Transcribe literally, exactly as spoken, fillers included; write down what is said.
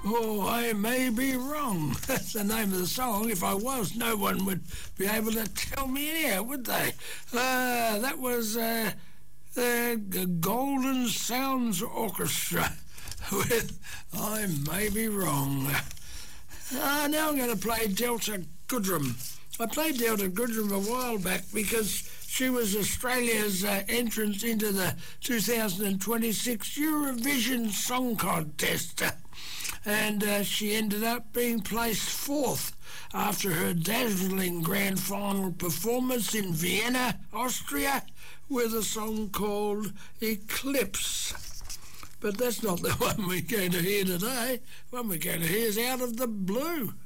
Oh, I may be wrong. That's the name of the song. If I was, no one would be able to tell me anyhow, would they? Uh, that was uh, the Golden Sounds Orchestra with I May Be Wrong. Uh, now I'm going to play Delta Goodrem. I played Delta Goodrem a while back because she was Australia's uh, entrance into the two thousand twenty-six Eurovision Song Contest. And uh, she ended up being placed fourth after her dazzling grand final performance in Vienna, Austria, with a song called Eclipse. But that's not the one we're going to hear today. The one we're going to hear is Out of the Blue.